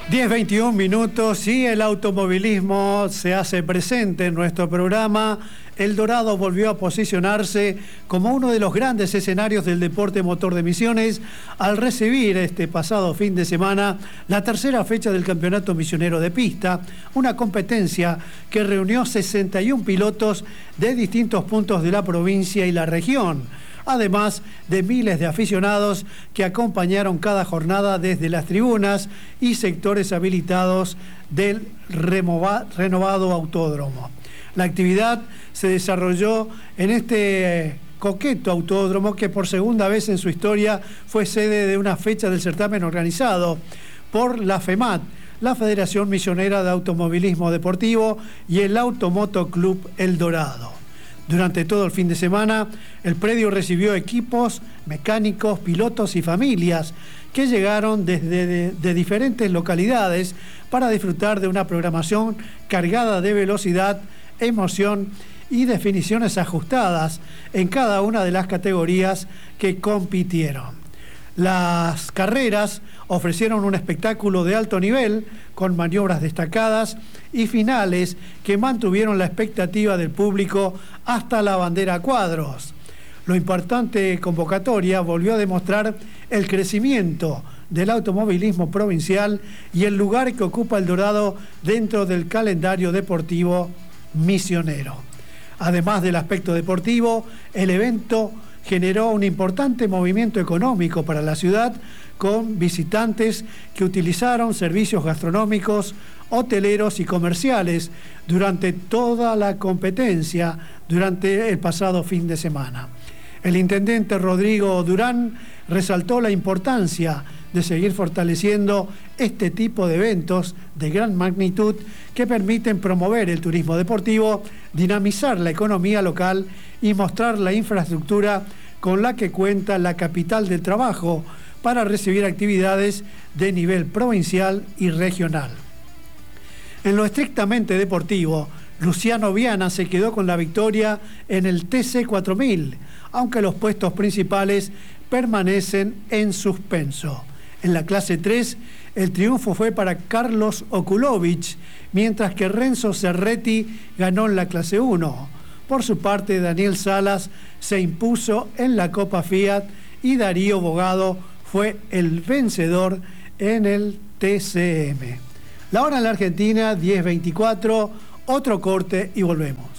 10:21 minutos y el automovilismo se hace presente en nuestro programa. El Dorado volvió a posicionarse como uno de los grandes escenarios del deporte motor de Misiones al recibir este pasado fin de semana la tercera fecha del Campeonato Misionero de Pista, una competencia que reunió 61 pilotos de distintos puntos de la provincia y la región, además de miles de aficionados que acompañaron cada jornada desde las tribunas y sectores habilitados del renovado autódromo. La actividad se desarrolló en este coqueto autódromo que por segunda vez en su historia fue sede de una fecha del certamen organizado por la FEMAT, la Federación Misionera de Automovilismo Deportivo, y el Automoto Club El Dorado. Durante todo el fin de semana, el predio recibió equipos, mecánicos, pilotos y familias que llegaron desde diferentes localidades para disfrutar de una programación cargada de velocidad, emoción y definiciones ajustadas en cada una de las categorías que compitieron. Las carreras ofrecieron un espectáculo de alto nivel, con maniobras destacadas y finales que mantuvieron la expectativa del público hasta la bandera a cuadros. La importante convocatoria volvió a demostrar el crecimiento del automovilismo provincial y el lugar que ocupa El Dorado dentro del calendario deportivo misionero. Además del aspecto deportivo, el evento generó un importante movimiento económico para la ciudad, con visitantes que utilizaron servicios gastronómicos, hoteleros y comerciales durante toda la competencia durante el pasado fin de semana. El intendente Rodrigo Durán resaltó la importancia de seguir fortaleciendo este tipo de eventos de gran magnitud que permiten promover el turismo deportivo, dinamizar la economía local y mostrar la infraestructura con la que cuenta la capital del trabajo para recibir actividades de nivel provincial y regional. En lo estrictamente deportivo, Luciano Viana se quedó con la victoria en el TC4000, aunque los puestos principales permanecen en suspenso. En la clase 3, el triunfo fue para Carlos Okulovich, mientras que Renzo Cerretti ganó en la clase 1. Por su parte, Daniel Salas se impuso en la Copa Fiat y Darío Bogado fue el vencedor en el TCM. La hora en la Argentina, 10:24, otro corte y volvemos.